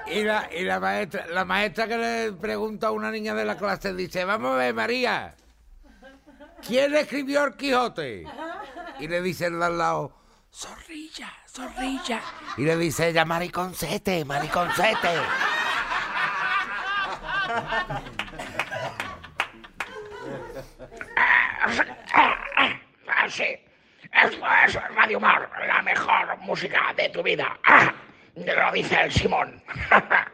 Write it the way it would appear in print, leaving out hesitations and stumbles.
la maestra que le pregunta a una niña de la clase dice, vamos a ver, María, ¿quién escribió el Quijote? Y le dice el de al lado, Zorrilla. Y le dice ella, mariconcete. Sí, esto es Radio Mar, la mejor música de tu vida. Lo dice el Simón.